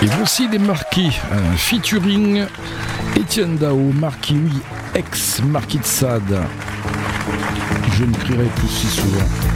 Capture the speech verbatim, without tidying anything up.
Et voici des Marquis, un featuring Etienne Dao, Marquis, oui, ex-Marquis de Sade. Je ne crierai plus si souvent.